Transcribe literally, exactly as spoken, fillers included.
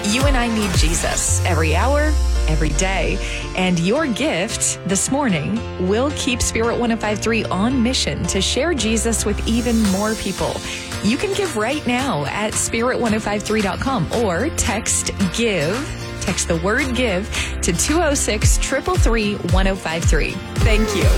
You and I need Jesus every hour, every day. And your gift this morning will keep Spirit one oh five point three on mission to share Jesus with even more people. You can give right now at spirit one oh five three dot com or text GIVE. Text the word GIVE to two oh six, three three three, one oh five three. Thank you.